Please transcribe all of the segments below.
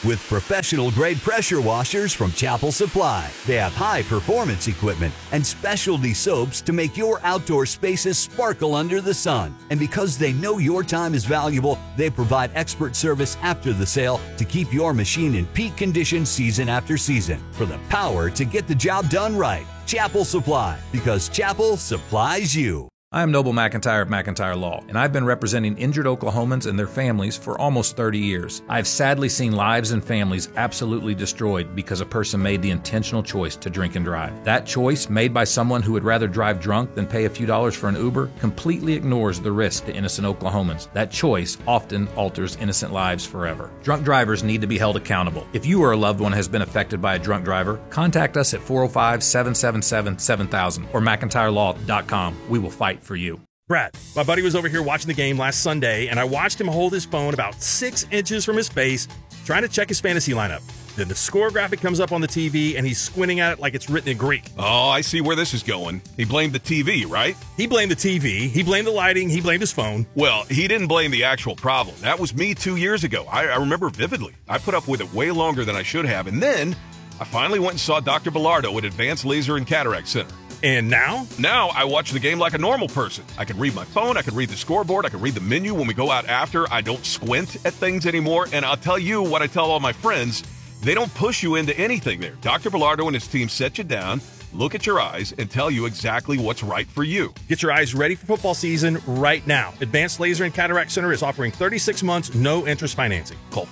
with professional-grade pressure washers from Chapel Supply. They have high-performance equipment and specialty soaps to make your outdoor spaces sparkle under the sun. And because they know your time is valuable, they provide expert service after the sale to keep your machine in peak condition season after season. For the power to get the job done right, Chapel Supply, because Chapel supplies you. I am Noble McIntyre of McIntyre Law, and I've been representing injured Oklahomans and their families for almost 30 years. I've sadly seen lives and families absolutely destroyed because a person made the intentional choice to drink and drive. That choice, made by someone who would rather drive drunk than pay a few dollars for an Uber, completely ignores the risk to innocent Oklahomans. That choice often alters innocent lives forever. Drunk drivers need to be held accountable. If you or a loved one has been affected by a drunk driver, contact us at 405-777-7000 or McIntyreLaw.com. We will fight for you. Brad, my buddy was over here watching the game last Sunday, and I watched him hold his phone about 6 inches from his face, trying to check his fantasy lineup. Then the score graphic comes up on the TV, and he's squinting at it like it's written in Greek. Oh, I see where this is going. He blamed the TV, right? He blamed the TV, he blamed the lighting, he blamed his phone. Well, he didn't blame the actual problem. That was me 2 years ago. I remember vividly. I put up with it way longer than I should have, and then I finally went and saw Dr. Bilardo at Advanced Laser and Cataract Center. And now? Now I watch the game like a normal person. I can read my phone, I can read the scoreboard, I can read the menu when we go out after. I don't squint at things anymore, and I'll tell you what I tell all my friends. They don't push you into anything there. Dr. Bilardo and his team set you down, look at your eyes, and tell you exactly what's right for you. Get your eyes ready for football season right now. Advanced Laser and Cataract Center is offering 36 months, no interest financing. Call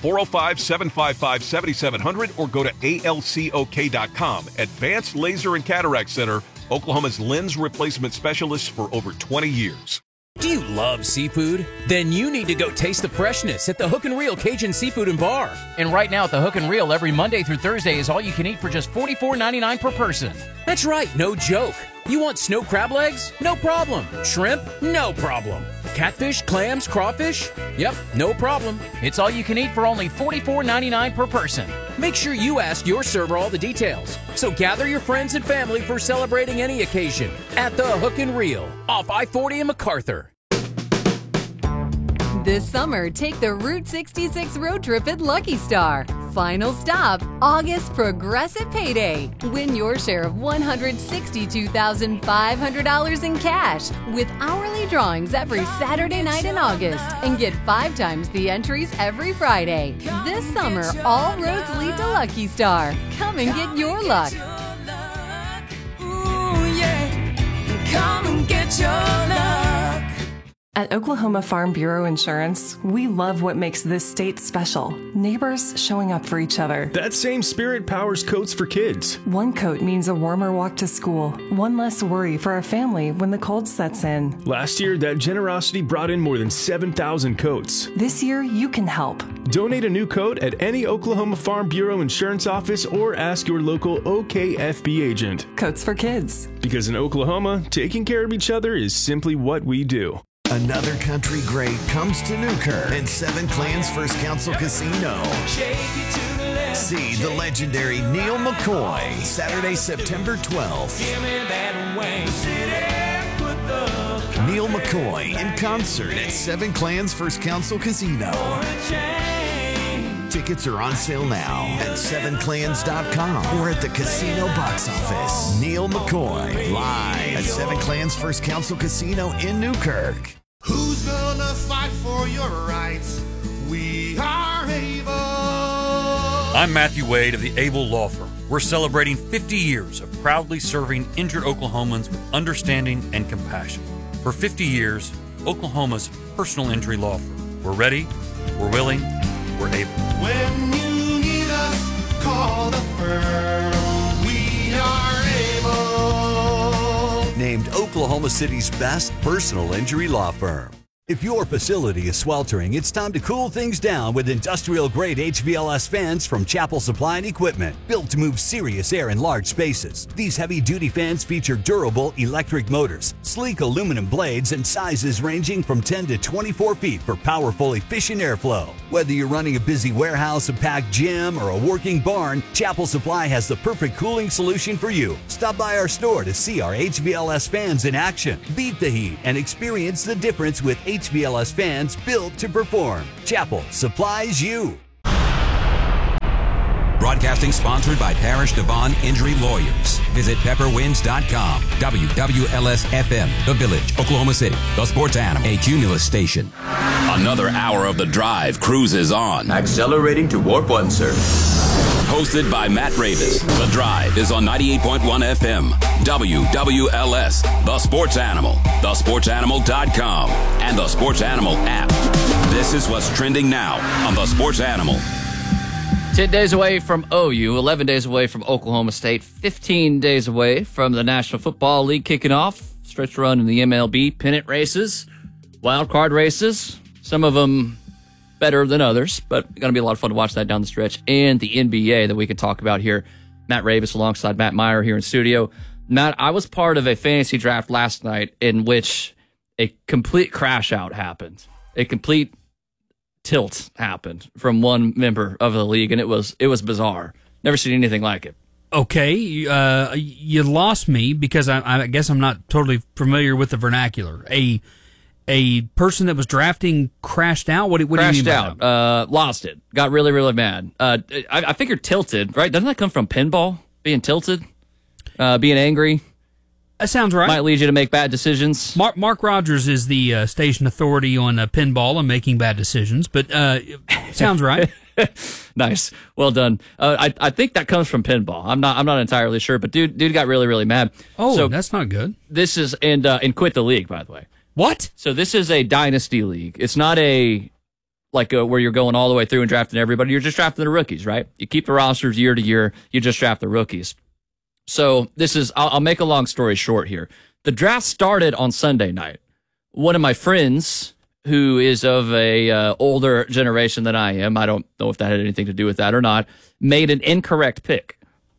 405-755-7700 or go to alcok.com. Advanced Laser and Cataract Center, Oklahoma's lens replacement specialist for over 20 years. Do you love seafood? Then you need to go taste the freshness at the Hook and Reel Cajun Seafood and Bar. And right now at the Hook and Reel, every Monday through Thursday is all you can eat for just $44.99 per person. That's right, no joke. You want snow crab legs? No problem. Shrimp? No problem. Catfish, clams, crawfish? Yep, no problem. It's all you can eat for only $44.99 per person. Make sure you ask your server all the details. So gather your friends and family for celebrating any occasion at the Hook and Reel off I-40 in MacArthur. This summer, take the Route 66 road trip at Lucky Star. Final stop, August Progressive Payday. Win your share of $162,500 in cash with hourly drawings every Saturday night in August and get 5 times the entries every Friday. This summer, all roads lead to Lucky Star. Come and get your luck. Ooh, yeah. Come and get your luck. At Oklahoma Farm Bureau Insurance, we love what makes this state special. Neighbors showing up for each other. That same spirit powers coats for kids. One coat means a warmer walk to school, one less worry for a family when the cold sets in. Last year, that generosity brought in more than 7,000 coats. This year, you can help. Donate a new coat at any Oklahoma Farm Bureau Insurance office or ask your local OKFB agent. Coats for kids. Because in Oklahoma, taking care of each other is simply what we do. Another country great comes to Newkirk and Seven Clans First Council Casino. See the legendary Neil McCoy, Saturday, September 12th. Neil McCoy in concert at Seven Clans First Council Casino. Tickets are on sale now at sevenclans.com or at the casino box office. Neil McCoy, live at Seven Clans First Council Casino in Newkirk. Who's gonna fight for your rights? We are able. I'm Matthew Wade of the Able Law Firm. We're celebrating 50 years of proudly serving injured Oklahomans with understanding and compassion. For 50 years, Oklahoma's personal injury law firm. We're ready, we're willing, we're able. When you need us, call the firm. We are able. Named Oklahoma City's best personal injury law firm. If your facility is sweltering, it's time to cool things down with industrial-grade HVLS fans from Chapel Supply and Equipment, built to move serious air in large spaces. These heavy-duty fans feature durable electric motors, sleek aluminum blades, and sizes ranging from 10 to 24 feet for powerful, efficient airflow. Whether you're running a busy warehouse, a packed gym, or a working barn, Chapel Supply has the perfect cooling solution for you. Stop by our store to see our HVLS fans in action. Beat the heat and experience the difference with HVLS fans built to perform. Chapel supplies you. Broadcasting sponsored by Parish Devon Injury Lawyers. Visit pepperwinds.com. WWLS-FM, The Village, Oklahoma City. The Sports Animal, a Cumulus station. Another hour of The Drive cruises on. Accelerating to warp 1, sir. Hosted by Matt Ravis. The Drive is on 98.1 FM. WWLS, The Sports Animal, thesportsanimal.com, and the Sports Animal app. This is what's trending now on The Sports Animal. 10 days away from OU, 11 days away from Oklahoma State, 15 days away from the National Football League kicking off. Stretch run in the MLB, pennant races, wild card races, some of them better than others, but going to be a lot of fun to watch that down the stretch. And the NBA that we can talk about here. Matt Ravis alongside Matt Meyer here in studio. Matt, I was part of a fantasy draft last night in which a complete crash out happened. A complete tilt happened from one member of the league, and it was bizarre. Never seen anything like it. Okay, you lost me because I guess I'm not totally familiar with the vernacular. A person that was drafting crashed out. What do you mean by that? Lost it. Got really, really mad. I figured tilted, right? Doesn't that come from pinball? Being tilted, being angry. That sounds right. Might lead you to make bad decisions. Mark Rogers is the station authority on pinball and making bad decisions, but sounds right. Nice, well done. I think that comes from pinball. I'm not entirely sure, but dude got really, really mad. Oh, so that's not good. This is and quit the league, by the way. What? So this is a dynasty league. It's not where you're going all the way through and drafting everybody. You're just drafting the rookies, right? You keep the rosters year to year. You just draft the rookies. So this is, I'll make a long story short here. The draft started on Sunday night. One of my friends, who is of a older generation than I am, I don't know if that had anything to do with that or not, made an incorrect pick.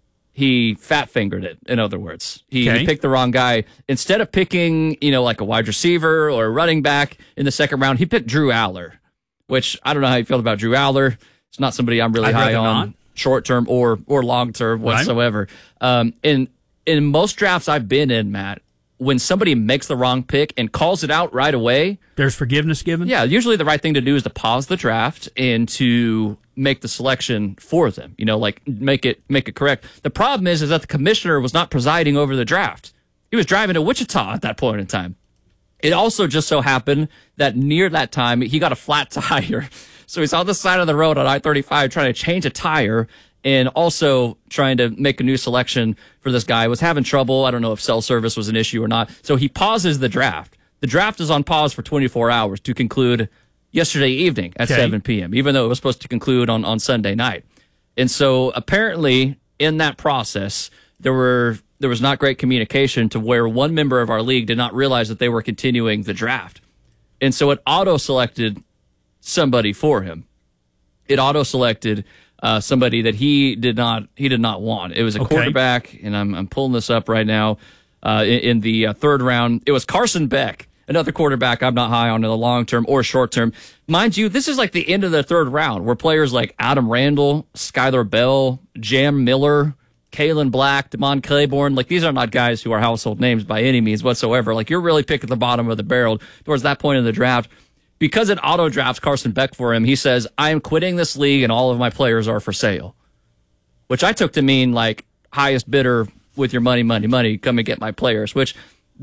He fat-fingered it, in other words. He picked the wrong guy. Instead of picking, like a wide receiver or a running back in the second round, he picked Drew Aller, which I don't know how you feel about Drew Aller. It's not somebody I'm really high on. Short-term or long-term whatsoever. Right. In most drafts I've been in, Matt, when somebody makes the wrong pick and calls it out right away, there's forgiveness given? Yeah, usually the right thing to do is to pause the draft and to make the selection for them, make it correct. The problem is that the commissioner was not presiding over the draft. He was driving to Wichita at that point in time. It also just so happened that near that time, he got a flat tire. So he's on the side of the road on I-35 trying to change a tire and also trying to make a new selection for this guy. Was having trouble. I don't know if cell service was an issue or not. So he pauses the draft. The draft is on pause for 24 hours to conclude yesterday evening at 7 p.m., even though it was supposed to conclude on Sunday night. And so apparently in that process, there was not great communication to where one member of our league did not realize that they were continuing the draft. And so it auto-selected somebody for him. It auto-selected somebody that he did not want. It was a quarterback, and I'm pulling this up right now. In the third round, it was Carson Beck, another quarterback I'm not high on in the long term or short term. Mind you, this is like the end of the third round, where players like Adam Randall, Skylar Bell, Jam Miller, Kalen Black, Damon Claiborne, these are not guys who are household names by any means whatsoever. You're really picking the bottom of the barrel towards that point in the draft. Because it auto-drafts Carson Beck for him, he says, I am quitting this league and all of my players are for sale. Which I took to mean, highest bidder with your money, come and get my players. Which,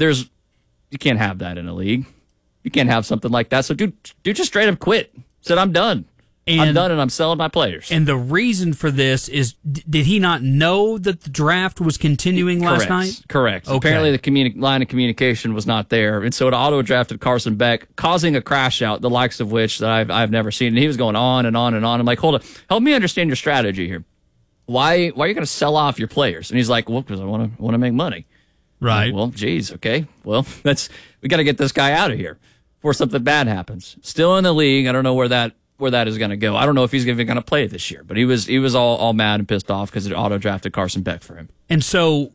you can't have that in a league. You can't have something like that. So, dude just straight up quit. Said, I'm done. I'm done and I'm selling my players. And the reason for this is, did he not know that the draft was continuing last night? Correct. Okay. Apparently the line of communication was not there. And so it auto-drafted Carson Beck, causing a crash out, the likes of which that I've never seen. And he was going on and on and on. I'm like, hold on, help me understand your strategy here. Why are you going to sell off your players? And he's like, well, because I want to make money. Right. Like, well, geez, okay. Well, we got to get this guy out of here before something bad happens. Still in the league. I don't know where that is going to go. I don't know if he's even going to play this year, but he was all mad and pissed off because it auto-drafted Carson Beck for him. And so,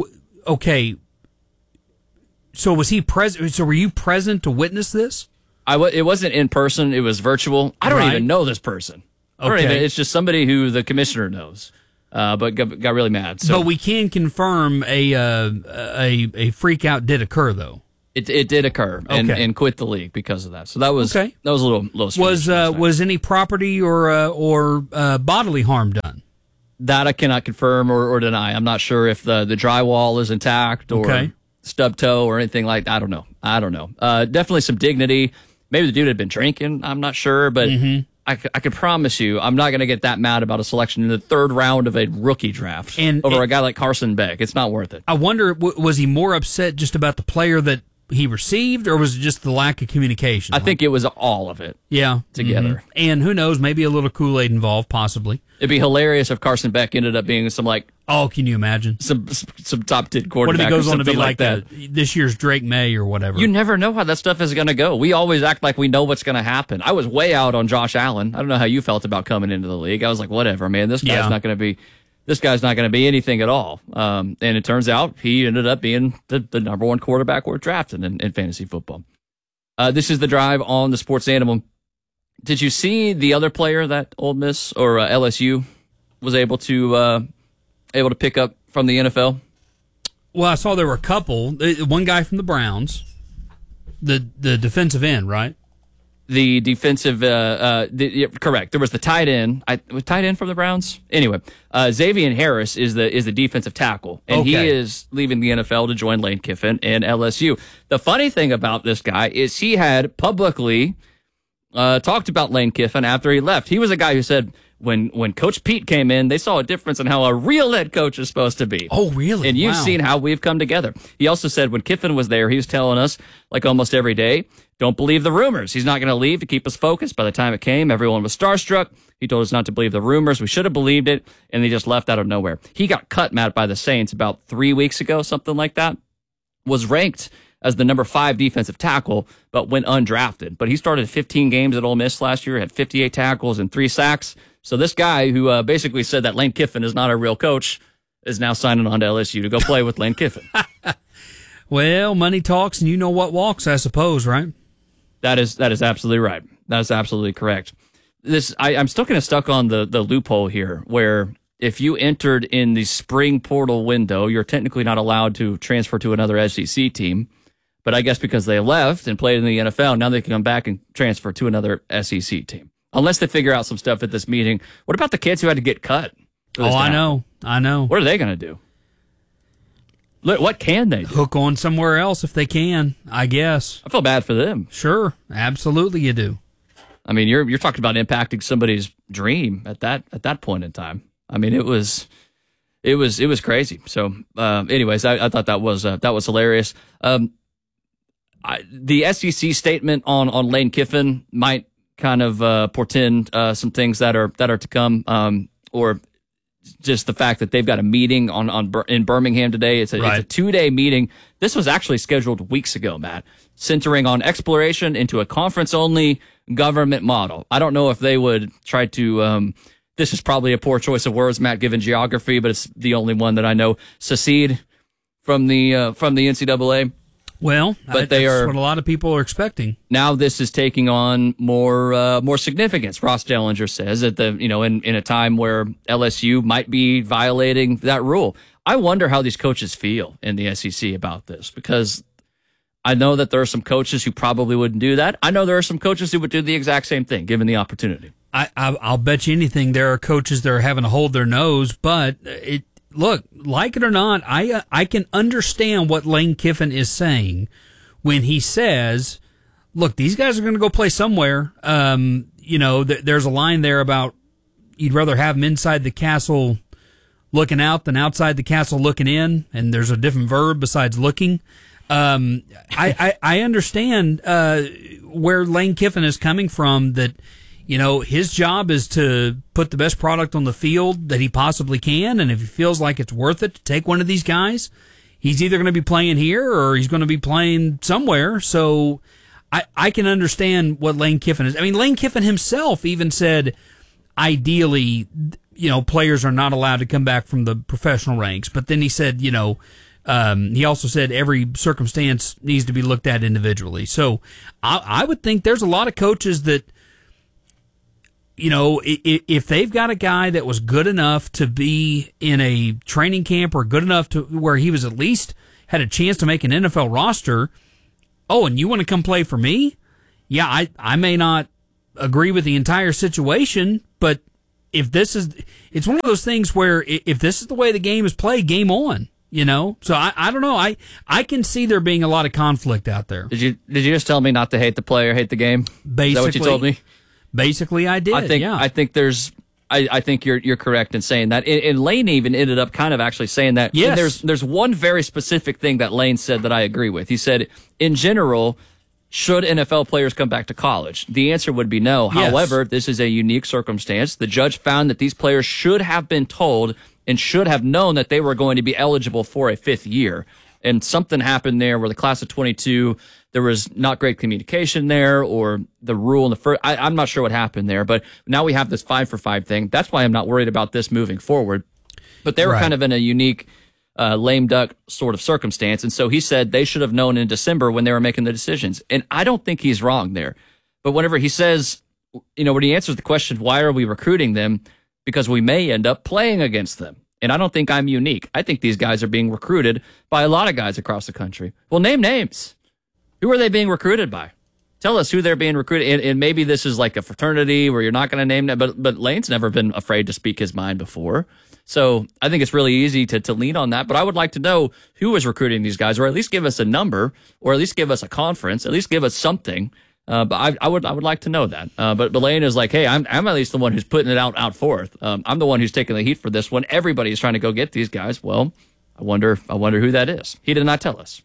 so was he present? So were you present to witness this? It wasn't in person. It was virtual. I don't even know this person. It's just somebody who the commissioner knows, but got really mad. So. But we can confirm a freak out did occur, though. It did occur, and quit the league because of that. So that was a little strange. Was any property or bodily harm done? That I cannot confirm or deny. I'm not sure if the drywall is intact or stub toe or anything like that. I don't know. Definitely some dignity. Maybe the dude had been drinking. I'm not sure, but I can promise you I'm not going to get that mad about a selection in the third round of a rookie draft over a guy like Carson Beck. It's not worth it. I wonder, was he more upset just about the player that he received, or was it just the lack of communication? I think it was all of it. Yeah. Together. And who knows, maybe a little Kool-Aid involved, possibly. It'd be hilarious if Carson Beck ended up being some can you imagine? Some top 10 quarterback. What if he goes on to be like that? This year's Drake May or whatever? You never know how that stuff is going to go. We always act like we know what's going to happen. I was way out on Josh Allen. I don't know how you felt about coming into the league. I was like, whatever, man. This guy's not going to be anything at all. And it turns out he ended up being the number one quarterback worth drafting in fantasy football. This is The Drive on the Sports Animal. Did you see the other player that Ole Miss or LSU was able to pick up from the NFL? Well, I saw there were a couple. One guy from the Browns, the defensive end, right? The defensive, correct. There was the tight end. Was tight end from the Browns? Anyway, Xavier Harris is the defensive tackle, and he is leaving the NFL to join Lane Kiffin and LSU. The funny thing about this guy is he had publicly talked about Lane Kiffin after he left. He was a guy who said when Coach Pete came in, they saw a difference in how a real head coach is supposed to be. Oh, really? And you've seen how we've come together. He also said when Kiffin was there, he was telling us, like almost every day, don't believe the rumors. He's not going to leave to keep us focused. By the time it came, everyone was starstruck. He told us not to believe the rumors. We should have believed it, and they just left out of nowhere. He got cut, Matt, by the Saints about 3 weeks ago, something like that. Was ranked as the number 5 defensive tackle, but went undrafted. But he started 15 games at Ole Miss last year, had 58 tackles and 3 sacks. So this guy who basically said that Lane Kiffin is not a real coach is now signing on to LSU to go play with Lane Kiffin. Well, money talks, and you know what walks, I suppose, right? That is absolutely right. That is absolutely correct. I'm still kind of stuck on the loophole here, where if you entered in the spring portal window, you're technically not allowed to transfer to another SEC team. But I guess because they left and played in the NFL, now they can come back and transfer to another SEC team. Unless they figure out some stuff at this meeting. What about the kids who had to get cut? I know. What are they going to do? What can they do? Hook on somewhere else if they can, I guess. I feel bad for them. Sure, absolutely you do. I mean, you're talking about impacting somebody's dream at that point in time. I mean, it was crazy. So, anyways, I thought that was hilarious. The SEC statement on Lane Kiffin might kind of portend some things that are to come, or just the fact that they've got a meeting in Birmingham today. It's a 2-day meeting. This was actually scheduled weeks ago, Matt, centering on exploration into a conference-only government model. I don't know if they would try to. This is probably a poor choice of words, Matt, given geography, but it's the only one that I know. Secede from the NCAA. Well, that's what a lot of people are expecting. Now this is taking on more significance. Ross Dellinger says that in a time where LSU might be violating that rule. I wonder how these coaches feel in the SEC about this, because I know that there are some coaches who probably wouldn't do that. I know there are some coaches who would do the exact same thing given the opportunity. I'll bet you anything there are coaches that are having to hold their nose, but look, like it or not, I can understand what Lane Kiffin is saying when he says, look, these guys are going to go play somewhere. There's a line there about you'd rather have them inside the castle looking out than outside the castle looking in, and there's a different verb besides looking. I understand where Lane Kiffin is coming from, that his job is to put the best product on the field that he possibly can, and if he feels like it's worth it to take one of these guys, he's either going to be playing here or he's going to be playing somewhere. So I can understand what Lane Kiffin is. I mean, Lane Kiffin himself even said, ideally, players are not allowed to come back from the professional ranks. But then he said, he also said every circumstance needs to be looked at individually. So I would think there's a lot of coaches that, if they've got a guy that was good enough to be in a training camp or good enough to where he was at least had a chance to make an NFL roster, and you want to come play for me? Yeah, I may not agree with the entire situation, but it's one of those things where if this is the way the game is played, game on. So I don't know. I can see there being a lot of conflict out there. Did you just tell me not to hate the player, hate the game? Basically, is that what you told me? Basically, I did. I think you're correct in saying that. And Lane even ended up kind of actually saying that. Yes. And there's one very specific thing that Lane said that I agree with. He said, in general, should NFL players come back to college? The answer would be no. Yes. However, this is a unique circumstance. The judge found that these players should have been told and should have known that they were going to be eligible for a fifth year. And something happened there where the class of 22, there was not great communication there, or the rule in the first. I'm not sure what happened there, but now we have this 5-for-5 thing. That's why I'm not worried about this moving forward. But they were kind of in a unique lame duck sort of circumstance. And so he said they should have known in December when they were making the decisions. And I don't think he's wrong there. But whenever he says, when he answers the question, why are we recruiting them? Because we may end up playing against them. And I don't think I'm unique. I think these guys are being recruited by a lot of guys across the country. Well, name names. Who are they being recruited by? Tell us who they're being recruited. And maybe this is like a fraternity where you're not going to name that. But Lane's never been afraid to speak his mind before. So I think it's really easy to lean on that. But I would like to know who is recruiting these guys, or at least give us a number, or at least give us a conference, at least give us something. But I would like to know that. But Lane is like, hey, I'm at least the one who's putting it out forth. I'm the one who's taking the heat for this when everybody is trying to go get these guys. Well, I wonder who that is. He did not tell us.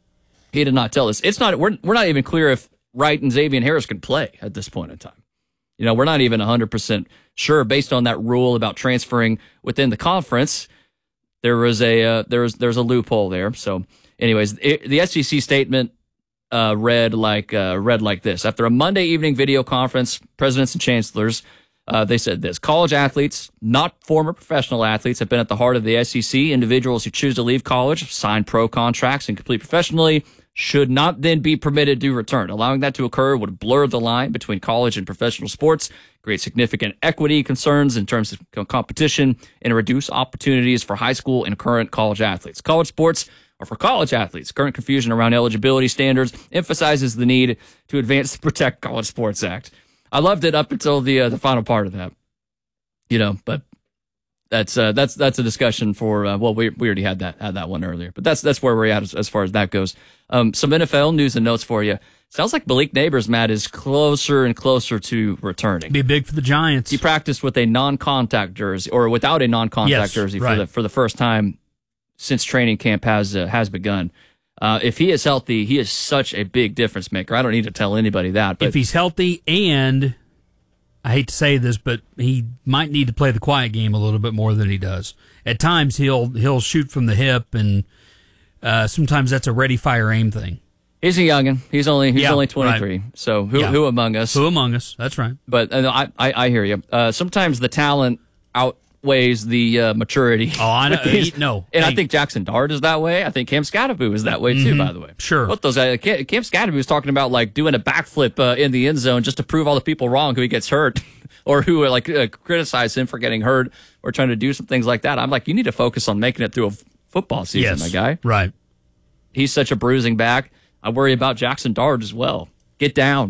It's not. We're not even clear if Wright and Xavier Harris can play at this point in time. We're not even 100% sure based on that rule about transferring within the conference. There was there's a loophole there. So, anyways, the SEC statement read like this. After a Monday evening video conference, presidents and chancellors, they said this: college athletes, not former professional athletes, have been at the heart of the SEC. Individuals who choose to leave college, sign pro contracts, and complete professionally should not then be permitted to return. Allowing that to occur would blur the line between college and professional sports, create significant equity concerns in terms of competition, and reduce opportunities for high school and current college athletes. College sports are for college athletes. Current confusion around eligibility standards emphasizes the need to advance the Protect College Sports Act. I loved it up until the final part of that, but that's a discussion for we already had that one earlier, but that's where we're at as far as that goes. Some NFL news and notes for you. Sounds like Malik Neighbors, Matt, is closer and closer to returning. Be big for the Giants. He practiced with a non-contact jersey, or without a non-contact jersey for the first time since training camp has begun. If he is healthy, he is such a big difference maker. I don't need to tell anybody that. But if he's healthy, and I hate to say this, but he might need to play the quiet game a little bit more than he does. At times, he'll shoot from the hip, and sometimes that's a ready, fire, aim thing. He's a youngin'. He's only 23. Right. So who among us? Who among us? That's right. But I hear you. Sometimes the talent outweighs the maturity. Oh, I know. I think Jackson Dart is that way. I think Cam Scatterby is that way too. By the way, sure. What those Cam Scatterby was talking about, like doing a backflip in the end zone just to prove all the people wrong who he gets hurt, or who criticize him for getting hurt or trying to do some things like that. I'm like, you need to focus on making it through a football season, my guy. Right. He's such a bruising back. I worry about Jackson Dart as well. Get down.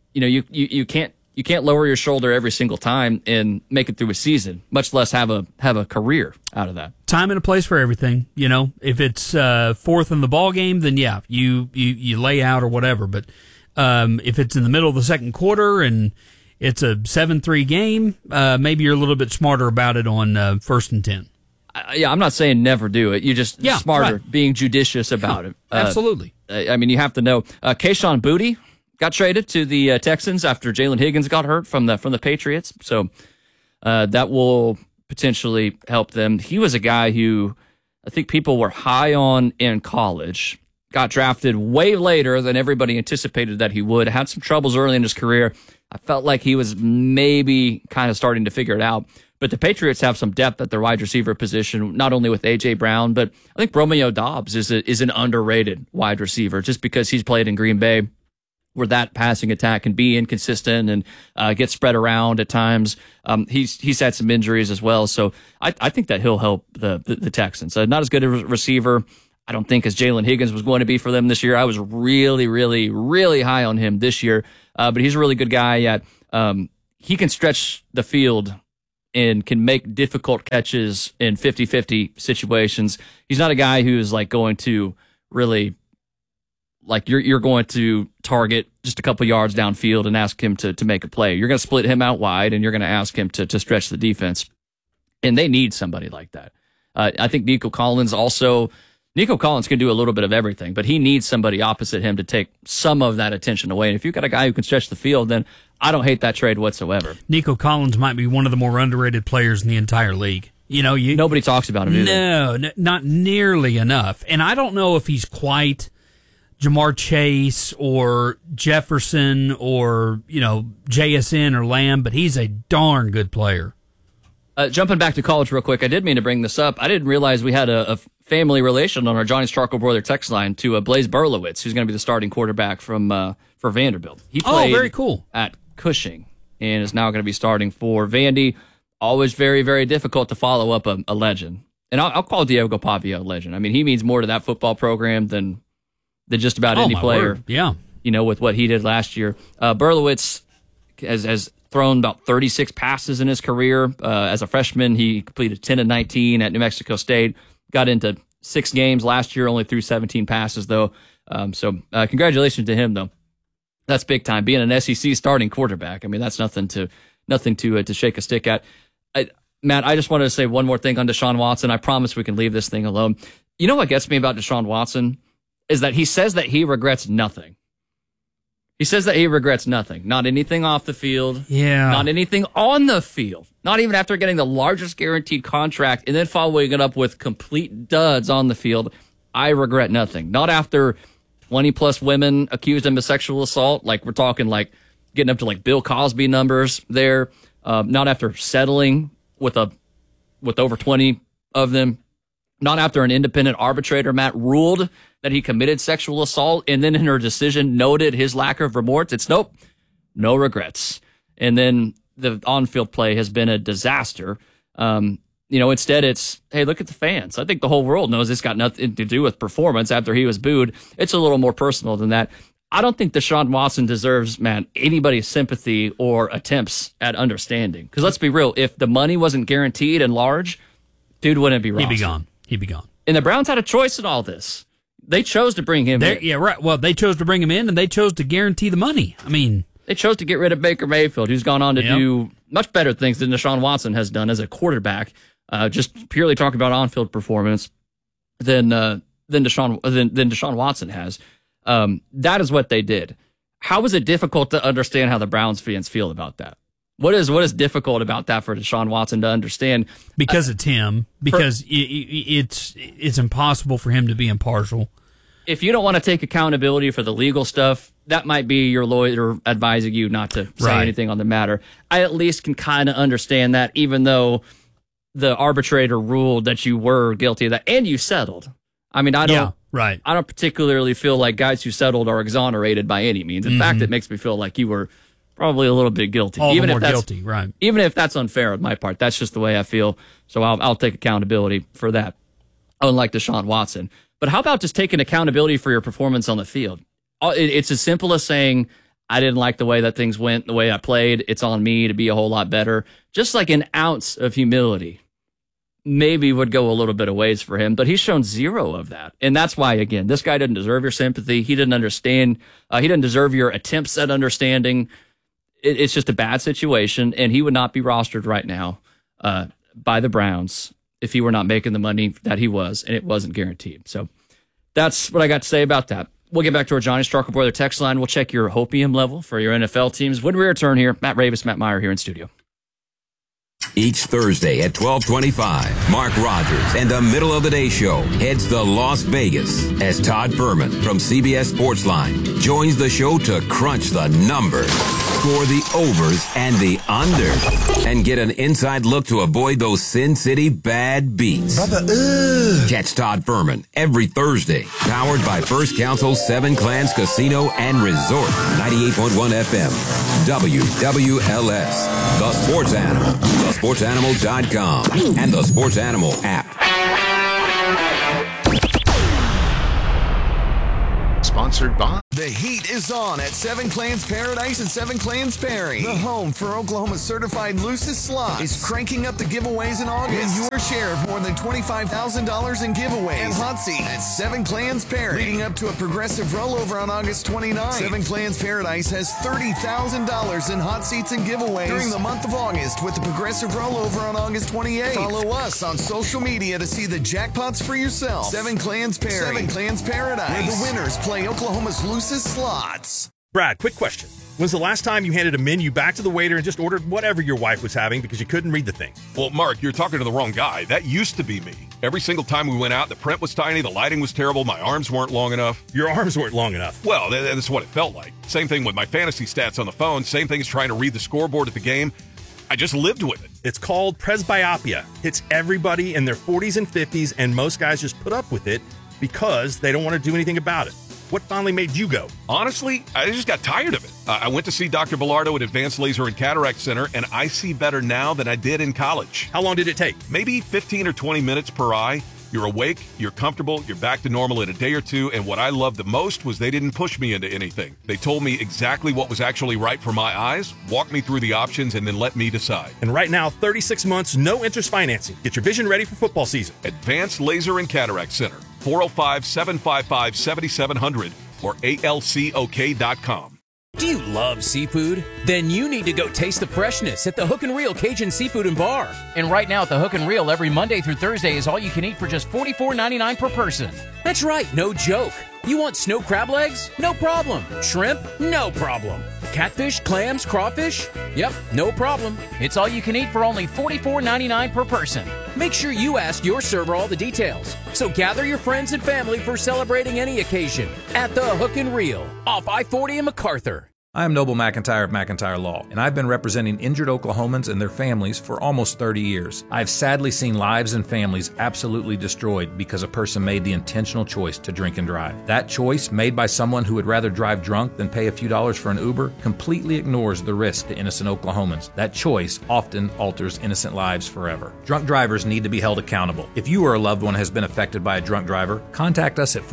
You can't lower your shoulder every single time and make it through a season, much less have a career out of that. Time and a place for everything. If it's fourth in the ball game, then you lay out or whatever. But if it's in the middle of the second quarter and it's a 7-3 game, maybe you're a little bit smarter about it on first and 10. I'm not saying never do it. You just smarter, being judicious about it. Absolutely. You have to know. Kayshon Boutte got traded to the Texans after Jalen Higgins got hurt from the Patriots. So that will potentially help them. He was a guy who I think people were high on in college, got drafted way later than everybody anticipated that he would. Had some troubles early in his career. I felt like he was maybe kind of starting to figure it out. But the Patriots have some depth at their wide receiver position, not only with A.J. Brown, but I think Romeo Doubs is an underrated wide receiver just because he's played in Green Bay, where that passing attack can be inconsistent and get spread around at times. He's had some injuries as well, so I think that he'll help the Texans. Not as good a receiver, I don't think, as Jalen Higgins was going to be for them this year. I was really, really, really high on him this year, but he's a really good guy. He can stretch the field and can make difficult catches in 50-50 situations. He's not a guy who's like going to really, like you're going to target just a couple yards downfield and ask him to make a play. You're going to split him out wide, and you're going to ask him to stretch the defense. And they need somebody like that. I think Nico Collins can do a little bit of everything, but he needs somebody opposite him to take some of that attention away. And if you've got a guy who can stretch the field, then I don't hate that trade whatsoever. Nico Collins might be one of the more underrated players in the entire league. Nobody talks about him either. No, not nearly enough. And I don't know if he's quite Jamar Chase or Jefferson or, JSN or Lamb, but he's a darn good player. Jumping back to college real quick, I did mean to bring this up. I didn't realize we had a family relation on our Johnny Starkle brother text line to Blaze Berlowitz, who's going to be the starting quarterback for Vanderbilt. He played very cool at Cushing and is now going to be starting for Vandy. Always very, very difficult to follow up a legend. And I'll call Diego Pavia a legend. I mean, he means more to that football program than just about any player. Word. Yeah. With what he did last year. Berlowitz has thrown about 36 passes in his career. As a freshman, he completed 10 of 19 at New Mexico State. Got into 6 games last year, only threw 17 passes, though. So congratulations to him, though. That's big time. Being an SEC starting quarterback, I mean, that's nothing to shake a stick at. Matt, I just wanted to say one more thing on Deshaun Watson. I promise we can leave this thing alone. You know what gets me about Deshaun Watson is that he says that he regrets nothing. He says that he regrets nothing. Not anything off the field. Yeah. Not anything on the field. Not even after getting the largest guaranteed contract and then following it up with complete duds on the field. I regret nothing. Not after 20-plus women accused him of sexual assault. Like, we're talking like getting up to like Bill Cosby numbers there. Not after settling with over 20 of them. Not after an independent arbitrator, Matt, ruled that he committed sexual assault and then in her decision noted his lack of remorse. It's nope, no regrets. And then the on-field play has been a disaster. Instead it's, hey, look at the fans. I think the whole world knows it's got nothing to do with performance after he was booed. It's a little more personal than that. I don't think Deshaun Watson deserves, man, anybody's sympathy or attempts at understanding. Because let's be real, if the money wasn't guaranteed and large, dude wouldn't be rostered. He'd be gone. And the Browns had a choice in all this. They chose to bring him in. Yeah, right. Well, they chose to bring him in, and they chose to guarantee the money. I mean, they chose to get rid of Baker Mayfield, who's gone on to do much better things than Deshaun Watson has done as a quarterback. Just purely talking about on-field performance than Deshaun Watson has. That is what they did. How is it difficult to understand how the Browns fans feel about that? What is difficult about that for Deshaun Watson to understand? Because it's him. Because it's impossible for him to be impartial. If you don't want to take accountability for the legal stuff, that might be your lawyer advising you not to say anything on the matter. I at least can kind of understand that, even though the arbitrator ruled that you were guilty of that and you settled. I mean, I don't particularly feel like guys who settled are exonerated by any means. In fact, it makes me feel like you were probably a little bit guilty. Even if that's unfair on my part. That's just the way I feel. So I'll take accountability for that, unlike Deshaun Watson. But how about just taking accountability for your performance on the field? It's as simple as saying, I didn't like the way that things went, the way I played. It's on me to be a whole lot better. Just like an ounce of humility maybe would go a little bit of ways for him, but he's shown zero of that. And that's why, again, this guy didn't deserve your sympathy. He didn't understand. He didn't deserve your attempts at understanding. It's just a bad situation, and he would not be rostered right now by the Browns if he were not making the money that he was, and it wasn't guaranteed. So that's what I got to say about that. We'll get back to our Johnny Starkle Brother text line. We'll check your hopium level for your NFL teams when we return here. Matt Ravis, Matt Meyer here in studio. Each Thursday at 12:25, Mark Rogers and the Middle of the Day Show heads to Las Vegas as Todd Furman from CBS Sportsline joins the show to crunch the numbers, score the overs and the unders, and get an inside look to avoid those Sin City bad beats. Catch Todd Furman every Thursday, powered by First Council 7 Clans Casino and Resort, 98.1 FM, WWLS, The Sports Animal, thesportsanimal.com, and the Sports Animal app. Sponsored by... The heat is on at Seven Clans Paradise and Seven Clans Perry. The home for Oklahoma's certified loosest slots is cranking up the giveaways in August. Win your share of more than $25,000 in giveaways and hot seat at Seven Clans Perry. Leading up to a progressive rollover on August 29th. Seven Clans Paradise has $30,000 in hot seats and giveaways during the month of August with the progressive rollover on August 28th. Follow us on social media to see the jackpots for yourself. Seven Clans Perry. Seven Clans Paradise. Where the winners play Oklahoma's loosest slots. Brad, quick question. When's the last time you handed a menu back to the waiter and just ordered whatever your wife was having because you couldn't read the thing? Well, Mark, you're talking to the wrong guy. That used to be me. Every single time we went out, the print was tiny, the lighting was terrible, my arms weren't long enough. Your arms weren't long enough? Well, that's what it felt like. Same thing with my fantasy stats on the phone. Same thing as trying to read the scoreboard at the game. I just lived with it. It's called presbyopia. It's everybody in their 40s and 50s, and most guys just put up with it because they don't want to do anything about it. What finally made you go? Honestly, I just got tired of it. I went to see Dr. Bellardo at Advanced Laser and Cataract Center, and I see better now than I did in college. How long did it take? Maybe 15 or 20 minutes per eye. You're awake, you're comfortable, you're back to normal in a day or two, and what I loved the most was they didn't push me into anything. They told me exactly what was actually right for my eyes, walked me through the options, and then let me decide. And right now, 36 months, no interest financing. Get your vision ready for football season. Advanced Laser and Cataract Center, 405-755-7700 or alcok.com. Do you love seafood? Then you need to go taste the freshness at the Hook and Reel Cajun Seafood and Bar. And right now at the Hook and Reel, every Monday through Thursday is all you can eat for just $44.99 per person. That's right, no joke. You want snow crab legs? No problem. Shrimp? No problem. Catfish, clams, crawfish? Yep, no problem. It's all you can eat for only $44.99 per person. Make sure you ask your server all the details. So gather your friends and family for celebrating any occasion at the Hook and Reel off I-40 in MacArthur. I am Noble McIntyre of McIntyre Law, and I've been representing injured Oklahomans and their families for almost 30 years. I've sadly seen lives and families absolutely destroyed because a person made the intentional choice to drink and drive. That choice, made by someone who would rather drive drunk than pay a few dollars for an Uber, completely ignores the risk to innocent Oklahomans. That choice often alters innocent lives forever. Drunk drivers need to be held accountable. If you or a loved one has been affected by a drunk driver, contact us at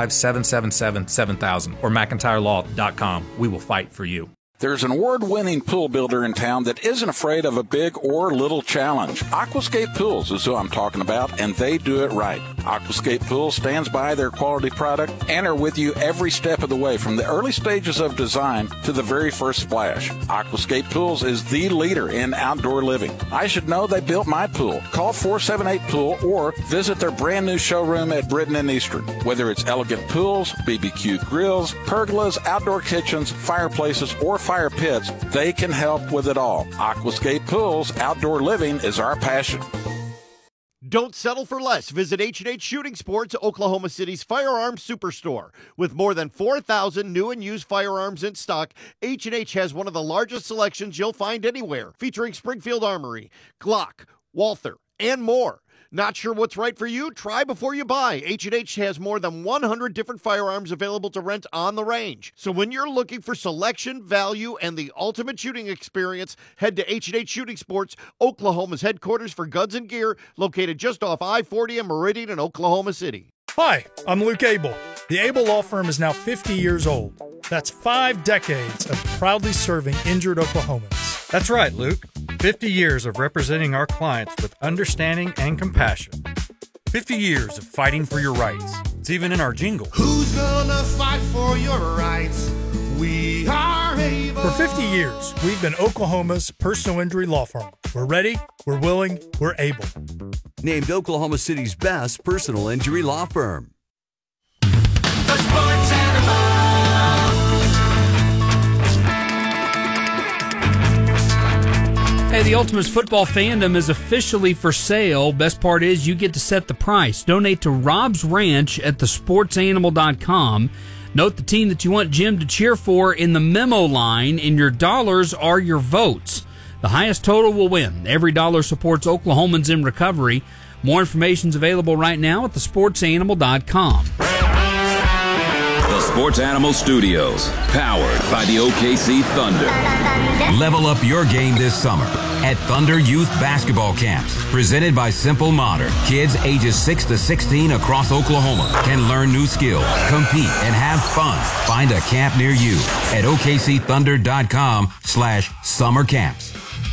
405-777-7000 or McIntyreLaw.com. We will fight for you. There's an award-winning pool builder in town that isn't afraid of a big or little challenge. Aquascape Pools is who I'm talking about, and they do it right. Aquascape Pools stands by their quality product and are with you every step of the way, from the early stages of design to the very first splash. Aquascape Pools is the leader in outdoor living. I should know they built my pool. Call 478-POOL or visit their brand new showroom at Britton and Eastern. Whether it's elegant pools, BBQ grills, pergolas, outdoor kitchens, fireplaces, or fire pits, they can help with it all. Aquascape Pools, outdoor living is our passion. Don't settle for less. Visit H&H Shooting Sports, Oklahoma City's firearms superstore. With more than 4,000 new and used firearms in stock, H&H has one of the largest selections you'll find anywhere, featuring Springfield Armory, Glock, Walther, and more. Not sure what's right for you? Try before you buy. H&H has more than 100 different firearms available to rent on the range. So when you're looking for selection, value, and the ultimate shooting experience, head to H&H Shooting Sports, Oklahoma's headquarters for guns and gear, located just off I-40 and Meridian in Oklahoma City. Hi, I'm Luke Abel. The Abel Law Firm is now 50 years old. That's 5 decades of proudly serving injured Oklahomans. That's right, Luke. 50 years of representing our clients with understanding and compassion. 50 years of fighting for your rights. It's even in our jingle. Who's gonna fight for your rights? We are able. For 50 years, we've been Oklahoma's personal injury law firm. We're ready, we're willing, we're able. Named Oklahoma City's best personal injury law firm. The Sports Animal. Hey, the Ultimates football fandom is officially for sale. Best part is you get to set the price. Donate to Rob's Ranch at thesportsanimal.com. Note the team that you want Jim to cheer for in the memo line, and your dollars are your votes. The highest total will win. Every dollar supports Oklahomans in recovery. More information is available right now at thesportsanimal.com. The Sports Animal Studios, powered by the OKC Thunder. Level up your game this summer at Thunder Youth Basketball Camps, presented by Simple Modern. Kids ages 6 to 16 across Oklahoma can learn new skills, compete, and have fun. Find a camp near you at OKCThunder.com/summer camps.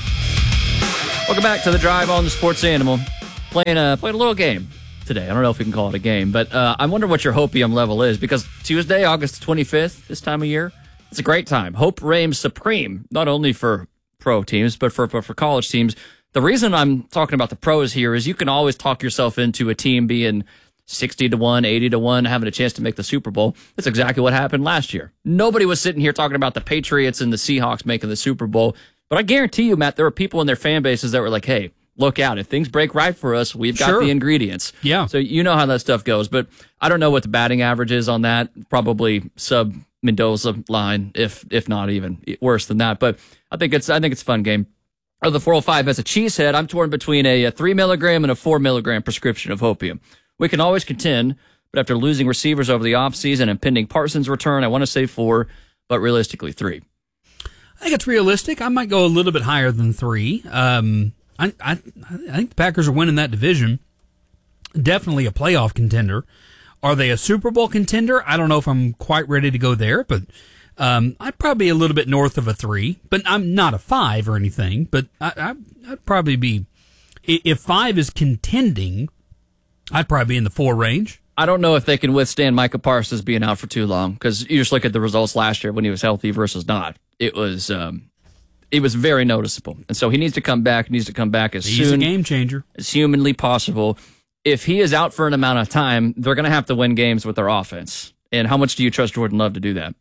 Welcome back to the Drive on the Sports Animal. Playing a little game today. I don't know if we can call it a game, but I wonder what your hopium level is, because Tuesday, August 25th, this time of year, it's a great time. Hope reigns supreme, not only for pro teams, but for college teams. The reason I'm talking about the pros here is you can always talk yourself into a team being 60-1, 80-1, having a chance to make the Super Bowl. That's exactly what happened last year. Nobody was sitting here talking about the Patriots and the Seahawks making the Super Bowl, but I guarantee you, Matt, there were people in their fan bases that were like, hey, look out. If things break right for us, we've got the ingredients. Yeah. So you know how that stuff goes, but I don't know what the batting average is on that. Probably sub Mendoza line, if not even worse than that. But I think it's a fun game. The 405 as a cheesehead, I'm torn between a 3 milligram and a 4 milligram prescription of hopium. We can always contend, but after losing receivers over the offseason and pending Parsons' return, I want to say 4, but realistically 3. I think it's realistic. I might go a little bit higher than 3. I think the Packers are winning that division. Definitely a playoff contender. Are they a Super Bowl contender? I don't know if I'm quite ready to go there, but I'd probably be a little bit north of a 3. But I'm not a 5 or anything. But I'd probably be, if 5 is contending, I'd probably be in the 4 range. I don't know if they can withstand Micah Parsons being out for too long, because you just look at the results last year when he was healthy versus not. It was very noticeable. And so he needs to come back. He's a game changer. As humanly possible. If he is out for an amount of time, they're going to have to win games with their offense. And how much do you trust Jordan Love to do that?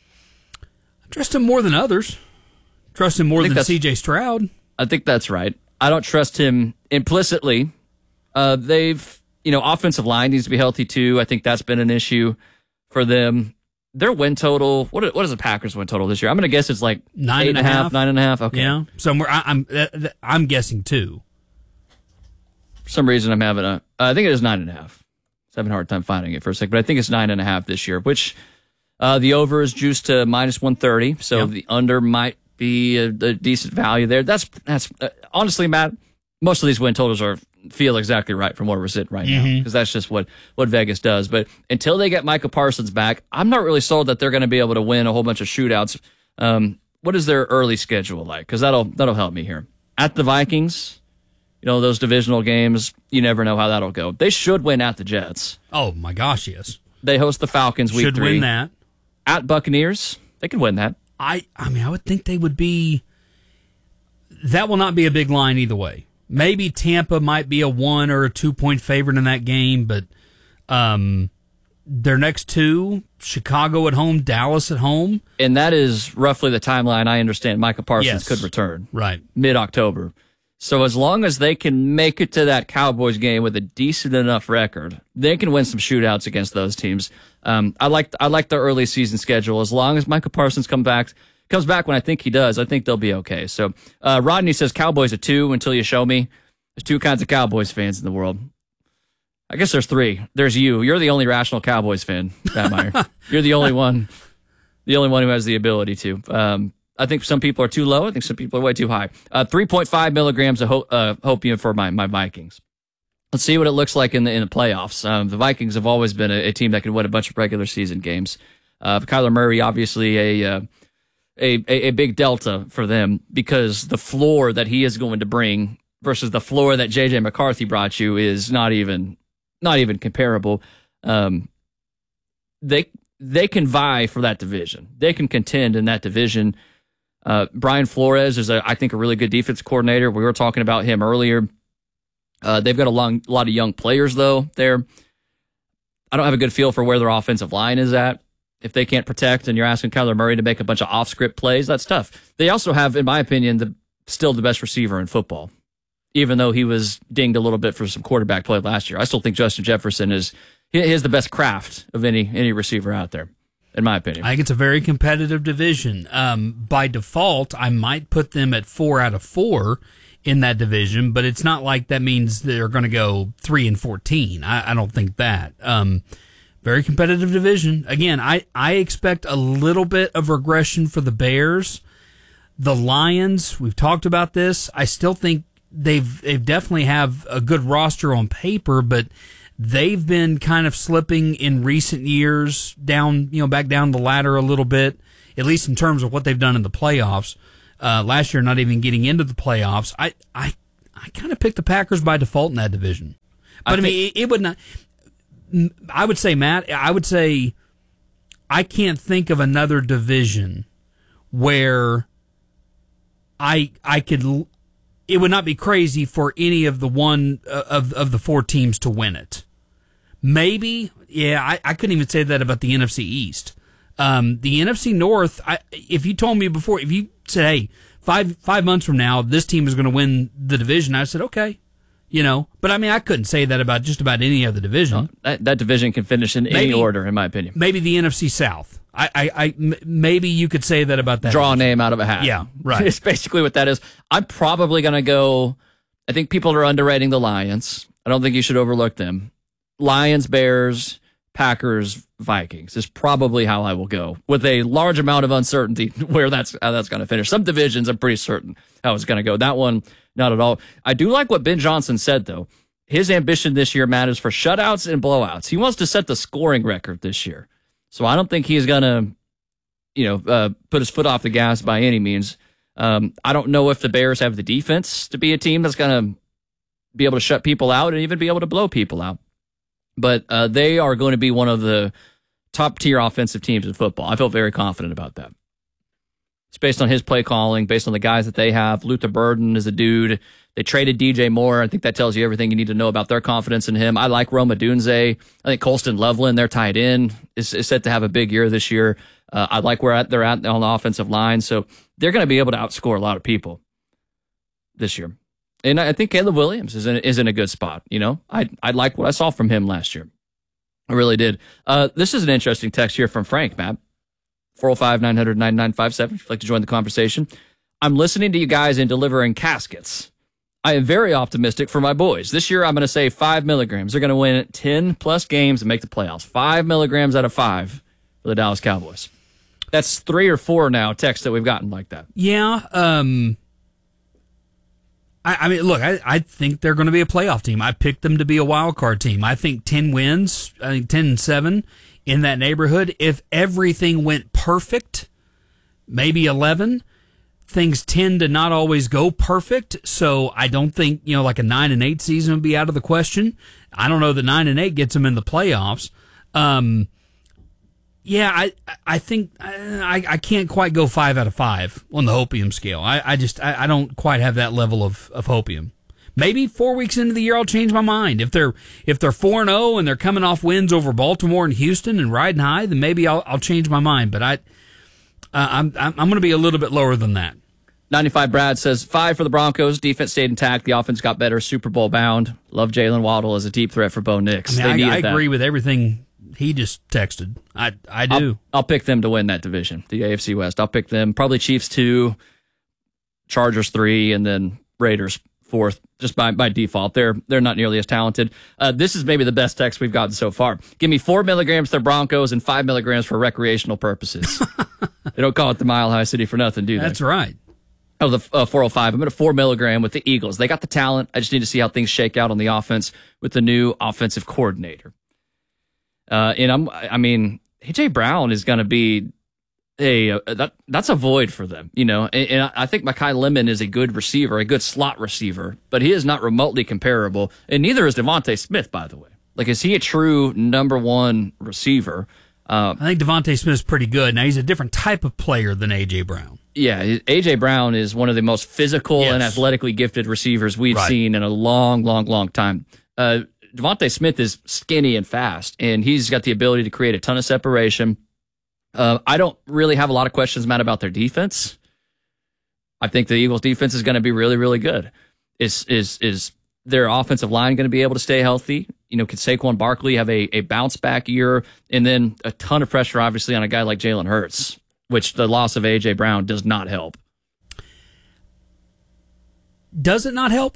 I trust him more than others. Trust him more than C.J. Stroud. I think that's right. I don't trust him implicitly. Offensive line needs to be healthy too. I think that's been an issue for them. Their win total, what is the Packers' win total this year? I'm going to guess it's like 8.5, 9.5. Okay. Yeah, somewhere. I'm guessing 2. For some reason, I think it is 9.5. I was having a hard time finding it for a second, but I think it's 9.5 this year, which the over is juiced to -130, so the under might be a decent value there. That's honestly, Matt, most of these win totals feel exactly right from where we're sitting right now, because that's just what Vegas does. But until they get Micah Parsons back, I'm not really sold that they're going to be able to win a whole bunch of shootouts. What is their early schedule like? Because that'll help me here. At the Vikings, those divisional games, you never know how that'll go. They should win at the Jets. Oh my gosh, yes. They host the Falcons week 3. Should win that. At Buccaneers, they can win that. I would think they would be. That will not be a big line either way. Maybe Tampa might be a 1 or a 2 point favorite in that game, but their next 2, Chicago at home, Dallas at home. And that is roughly the timeline I understand Micah Parsons could return. Right. Mid-October. So as long as they can make it to that Cowboys game with a decent enough record, they can win some shootouts against those teams. I like the early season schedule. As long as Micah Parsons comes back when I think he does, I think they'll be okay. So Rodney says Cowboys a 2 until you show me. There's 2 kinds of Cowboys fans in the world. I guess there's 3. There's you. You're the only rational Cowboys fan, Pat Meyer. You're the only one who has the ability to. I think some people are too low. I think some people are way too high. 3.5 milligrams of hopium for my Vikings. Let's see what it looks like in the playoffs. The Vikings have always been a team that can win a bunch of regular season games. Kyler Murray, obviously a big delta for them, because the floor that he is going to bring versus the floor that J.J. McCarthy brought you is not even comparable. They can vie for that division. They can contend in that division. Brian Flores is, I think, a really good defense coordinator. We were talking about him earlier. They've got a lot of young players, though, there. I don't have a good feel for where their offensive line is at. If they can't protect and you're asking Kyler Murray to make a bunch of off-script plays, that's tough. They also have, in my opinion, still the best receiver in football, even though he was dinged a little bit for some quarterback play last year. I still think Justin Jefferson is the best craft of any receiver out there, in my opinion. I think it's a very competitive division. By default, I might put them at 4 out of 4 in that division, but it's not like that means they're going to go 3-14. I don't think that. Very competitive division. Again, I expect a little bit of regression for the Bears. The Lions, we've talked about this. I still think they've definitely have a good roster on paper, but they've been kind of slipping in recent years down, back down the ladder a little bit, at least in terms of what they've done in the playoffs. Last year, not even getting into the playoffs. I kind of picked the Packers by default in that division. But it would not. I would say, Matt, I can't think of another division where I could. It would not be crazy for any of the one of the four teams to win it. Maybe, yeah, I couldn't even say that about the NFC East. The NFC North, if you told me before, if you said, hey, 5 months from now, this team is going to win the division, I said, okay. But I couldn't say that about just about any other division. No, that division can finish in any order, in my opinion. Maybe the NFC South. Maybe you could say that about that. Draw a name out of a hat. Yeah, right. It's basically what that is. I'm probably going to go. I think people are underrating the Lions. I don't think you should overlook them. Lions, Bears, Packers, Vikings is probably how I will go, with a large amount of uncertainty where that's going to finish. Some divisions I'm pretty certain how it's going to go. That one, not at all. I do like what Ben Johnson said, though. His ambition this year, Matt, is for shutouts and blowouts. He wants to set the scoring record this year. So I don't think he's going to, put his foot off the gas by any means. I don't know if the Bears have the defense to be a team that's going to be able to shut people out and even be able to blow people out. But they are going to be one of the top-tier offensive teams in football. I feel very confident about that. It's based on his play calling, based on the guys that they have. Luther Burden is a dude. They traded DJ Moore. I think that tells you everything you need to know about their confidence in him. I like Rome Odunze. I think Colston Loveland, their tight end, is set to have a big year this year. I like where they're at on the offensive line. So they're going to be able to outscore a lot of people this year. And I think Caleb Williams is in a good spot. I like what I saw from him last year. I really did. This is an interesting text here from Frank, Matt. 405-900-9957 if you'd like to join the conversation. I'm listening to you guys and delivering caskets. I am very optimistic for my boys. This year, I'm going to say 5 milligrams. They're going to win 10-plus games and make the playoffs. 5 milligrams out of 5 for the Dallas Cowboys. That's 3 or 4 now texts that we've gotten like that. Yeah. Look, I think they're going to be a playoff team. I picked them to be a wild card team. I think 10 wins, 10-7 in that neighborhood. If everything went perfect, maybe 11. Things tend to not always go perfect, so I don't think, like a 9-8 season would be out of the question. I don't know that 9-8 gets them in the playoffs. I think I can't quite go 5 out of 5 on the hopium scale. I don't quite have that level of hopium. Maybe 4 weeks into the year I'll change my mind. If they're 4-0 and they're coming off wins over Baltimore and Houston and riding high, then maybe I'll change my mind. But I'm going to be a little bit lower than that. 95 Brad says 5 for the Broncos. Defense stayed intact. The offense got better. Super Bowl bound. Love Jalen Waddle as a deep threat for Bo Nix. I agree with everything he just texted. I do. I'll pick them to win that division, the AFC West. I'll pick them. Probably Chiefs 2, Chargers 3, and then Raiders 4th. Just by default. They're not nearly as talented. This is maybe the best text we've gotten so far. Give me 4 milligrams for Broncos and 5 milligrams for recreational purposes. They don't call it the Mile High City for nothing, do they? That's right. Oh, the 405. I'm at a 4 milligram with the Eagles. They got the talent. I just need to see how things shake out on the offense with the new offensive coordinator. AJ Brown is going to be that's a void for them, And I think Mekhi Lemon is a good receiver, a good slot receiver, but he is not remotely comparable, and neither is Devontae Smith, by the way. Like, is he a true number one receiver? I think Devontae Smith's pretty good. Now, he's a different type of player than A.J. Brown. Yeah, A.J. Brown is one of the most physical and athletically gifted receivers we've seen in a long, long, long time. Devontae Smith is skinny and fast, and he's got the ability to create a ton of separation. I don't really have a lot of questions, Matt, about their defense. I think the Eagles' defense is going to be really, really good. Is their offensive line going to be able to stay healthy? Could Saquon Barkley have a bounce-back year? And then a ton of pressure, obviously, on a guy like Jalen Hurts, which the loss of A.J. Brown does not help. Does it not help?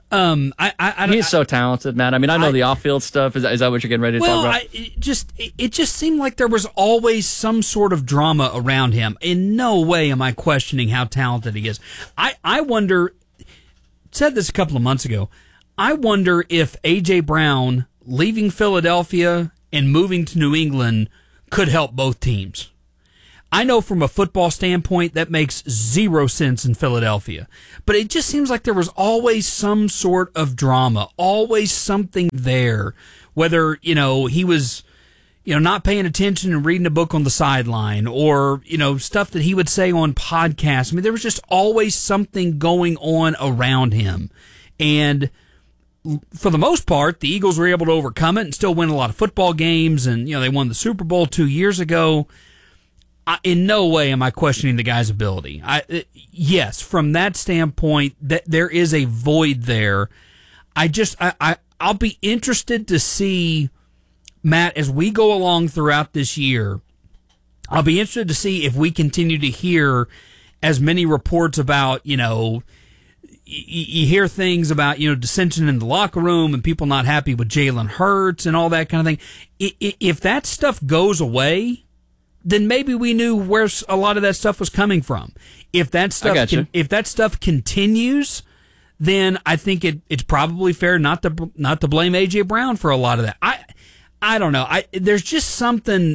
He's so talented, man. I mean, I know the off-field stuff. Is that what you're getting ready to talk about? It just seemed like there was always some sort of drama around him. In no way am I questioning how talented he is. I wonder, said this a couple of months ago, I wonder if A.J. Brown leaving Philadelphia and moving to New England could help both teams. I know from a football standpoint that makes zero sense in Philadelphia, but it just seems like there was always some sort of drama, always something there, whether, he was, not paying attention and reading a book on the sideline or, stuff that he would say on podcasts. I mean, there was just always something going on around him. And for the most part, the Eagles were able to overcome it and still win a lot of football games. And, they won the Super Bowl 2 years ago. In no way am I questioning the guy's ability. Yes, from that standpoint, there is a void there. I'll be interested to see, Matt, as we go along throughout this year, I'll be interested to see if we continue to hear as many reports about, you hear things about, dissension in the locker room and people not happy with Jalen Hurts and all that kind of thing. If that stuff goes away, then maybe we knew where a lot of that stuff was coming from. If that stuff continues, then I think it's probably fair not to blame A.J. Brown for a lot of that. I don't know. There's just something.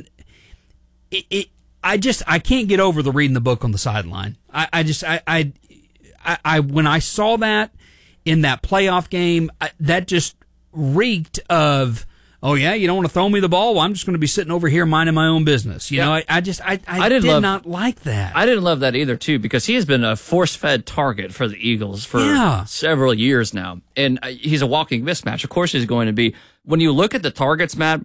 I can't get over the reading the book on the sideline. When I saw that in that playoff game, that just reeked of, oh yeah, you don't want to throw me the ball? Well, I'm just going to be sitting over here minding my own business. I did not like that. I didn't love that either, too, because he has been a force-fed target for the Eagles for several years now. And he's a walking mismatch. Of course he's going to be. When you look at the targets, Matt,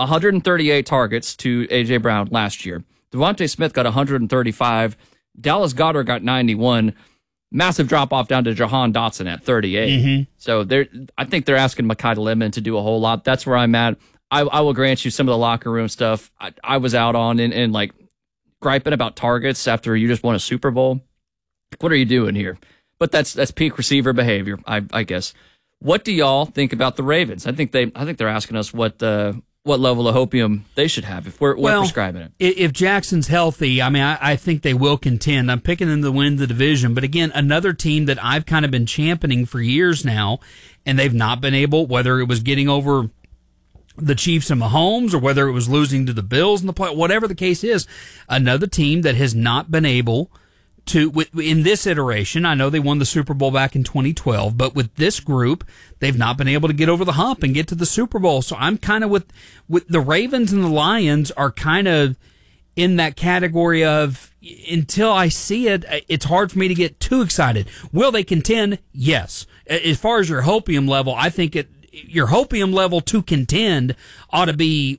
138 targets to A.J. Brown last year. Devontae Smith got 135. Dallas Goedert got 91. Massive drop-off down to Jahan Dotson at 38. Mm-hmm. So I think they're asking Mekhi Lemon to do a whole lot. That's where I'm at. I will grant you some of the locker room stuff I was out on and like griping about targets after you just won a Super Bowl. What are you doing here? But that's peak receiver behavior, I guess. What do y'all think about the Ravens? I think they're asking us what level of hopium they should have if we're prescribing it. If Jackson's healthy, I mean, I think they will contend. I'm picking them to win the division. But again, another team that I've kind of been championing for years now, and they've not been able, whether it was getting over the Chiefs and Mahomes or whether it was losing to the Bills in the play, whatever the case is, another team that has not been able to, in this iteration, I know they won the Super Bowl back in 2012, but with this group, they've not been able to get over the hump and get to the Super Bowl. So I'm kind of with the Ravens and the Lions are kind of in that category of, until I see it, it's hard for me to get too excited. Will they contend? Yes. As far as your hopium level, I think your hopium level to contend ought to be,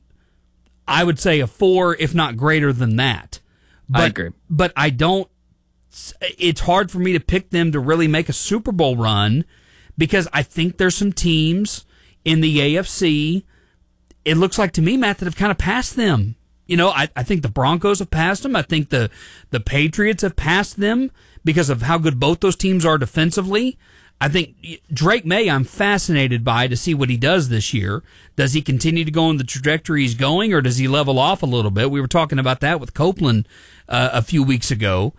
I would say, a 4, if not greater than that. I agree. But I don't. It's hard for me to pick them to really make a Super Bowl run because I think there's some teams in the AFC, it looks like to me, Matt, that have kind of passed them. I think the Broncos have passed them. I think the Patriots have passed them because of how good both those teams are defensively. I think Drake May, I'm fascinated by to see what he does this year. Does he continue to go in the trajectory he's going, or does he level off a little bit? We were talking about that with Copeland a few weeks ago.